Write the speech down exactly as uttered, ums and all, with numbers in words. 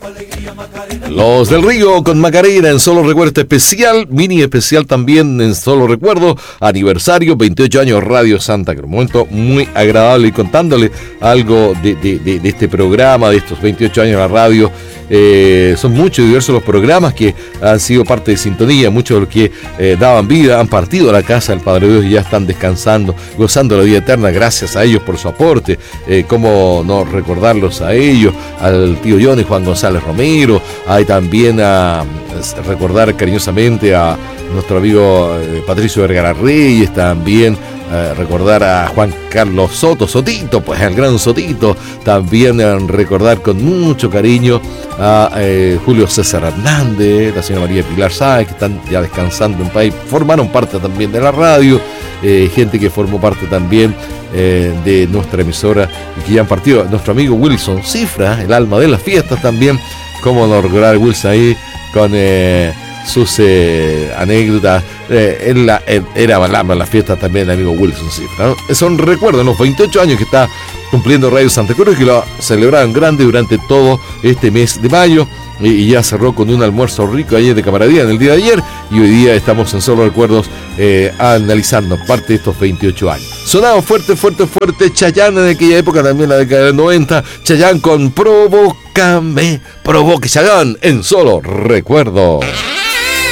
Los del Río con Macarena en Solo Recuerdo especial, mini especial también en Solo Recuerdo, aniversario, veintiocho años Radio Santa Cruz. Momento muy agradable y contándole algo de, de, de, de este programa, de estos veintiocho años de la radio. Eh, son muchos y diversos los programas que han sido parte de sintonía, muchos de los que eh, daban vida, han partido a la casa del Padre Dios y ya están descansando, gozando la vida eterna, gracias a ellos por su aporte. Eh, cómo no recordarlos a ellos, al tío Johnny, Juan González Romero, hay también a, a recordar cariñosamente a nuestro amigo eh, Patricio Vergara Reyes, también Eh, recordar a Juan Carlos Soto, Sotito, pues el gran Sotito, también eh, recordar con mucho cariño a eh, Julio César Hernández, la señora María Pilar Sáez, que están ya descansando en país, formaron parte también de la radio, eh, gente que formó parte también eh, de nuestra emisora y que ya han partido, nuestro amigo Wilson Cifra, el alma de las fiestas también, cómo no recordar a Wilson ahí con eh, sus eh, anécdotas, eh, en la, en, era balamba en las fiestas también el amigo Wilson Cifra, ¿no? Son recuerdos, los veintiocho años que está cumpliendo Radio Santa Cruz, que lo celebraron grande durante todo este mes de mayo, y, y ya cerró con un almuerzo rico ayer de camaradía en el día de ayer, y hoy día estamos en Solo Recuerdos eh, analizando parte de estos veintiocho años. Sonaba fuerte, fuerte, fuerte Chayanne en aquella época, también la década del noventa, Chayanne con Provócame, Provoque Chayanne en Solo Recuerdos.